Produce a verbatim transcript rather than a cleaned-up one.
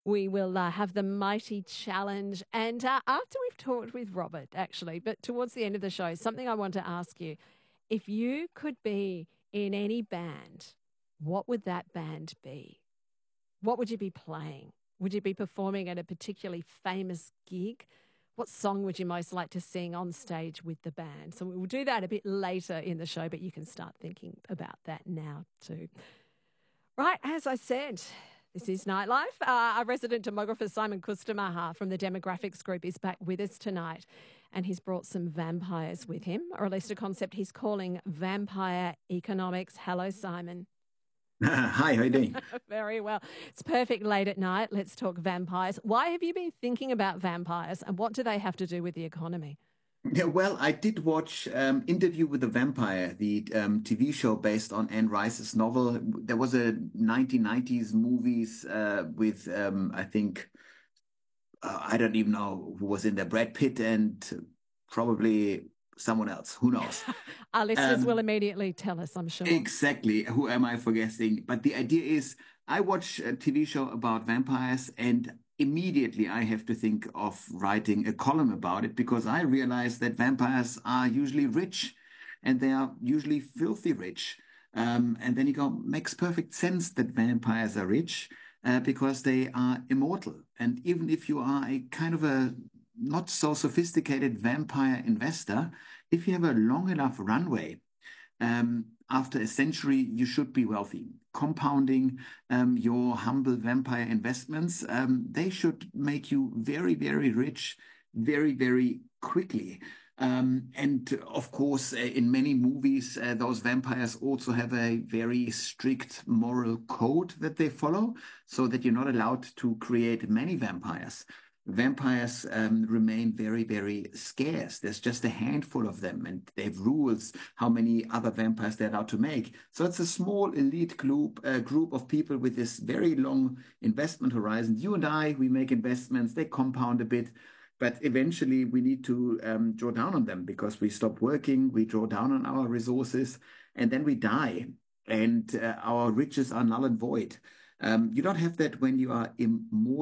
We will uh, have the mighty challenge. And uh, after we've talked with Robert, actually, but towards the end of the show, something I want to ask you if you could be in any band, what would that band be? What would you be playing? Would you be performing at a particularly famous gig? What song would you most like to sing on stage with the band? So we'll do that a bit later in the show, but you can start thinking about that now too. Right, as I said, this is Nightlife. Uh, our resident demographer Simon Kustamahar from the Demographics Group is back with us tonight, and he's brought some vampires with him, or at least a concept he's calling vampire economics. Hello, Simon. Hi, how you doing? Very well. It's perfect late at night. Let's talk vampires. Why have you been thinking about vampires, and what do they have to do with the economy? Yeah, well, I did watch um, Interview with the Vampire, the um, T V show based on Anne Rice's novel. There was a nineteen nineties movies uh, with, um, I think, uh, I don't even know who was in there, Brad Pitt and probably someone else. Who knows? Our listeners will Um, immediately tell us, I'm sure. Exactly. Who am I forgetting? But the idea is, I watch a T V show about vampires, and immediately I have to think of writing a column about it because I realize that vampires are usually rich and they are usually filthy rich. Um, and then you go, makes perfect sense that vampires are rich uh, because they are immortal. And even if you are a kind of a not so sophisticated vampire investor, if you have a long enough runway, um, after a century, you should be wealthy. Compounding um, your humble vampire investments, um, they should make you very, very rich, very, very quickly. Um, and of course, uh, in many movies, uh, those vampires also have a very strict moral code that they follow, so that you're not allowed to create many vampires. Vampires um, remain very, very scarce. There's just a handful of them, and they have rules how many other vampires they're allowed to make. So it's a small elite group, uh, group of people with this very long investment horizon. You and I, we make investments, they compound a bit, but eventually we need to um, draw down on them because we stop working, we draw down on our resources, and then we die, and uh, our riches are null and void. Um, you don't have that when you are immortal